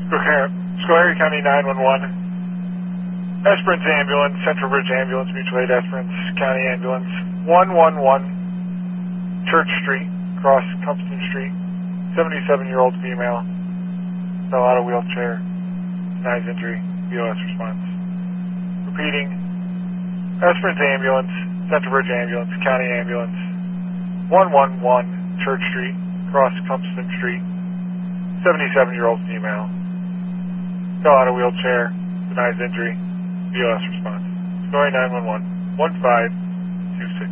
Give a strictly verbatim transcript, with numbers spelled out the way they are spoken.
Schoharie County nine one one. Esperance Ambulance, Central Bridge Ambulance, Mutual Aid Esperance County Ambulance, one one one Church Street, across Compton Street, seventy-seven-year-old female, fell out of wheelchair, denies injury, B O S response. Repeating, Esperance Ambulance, Central Bridge Ambulance, County Ambulance, one one one Church Street, across Compton Street, seventy-seven-year-old female, fell out of wheelchair, denies injury, B O S response. Schoharie nine one one, one five two six.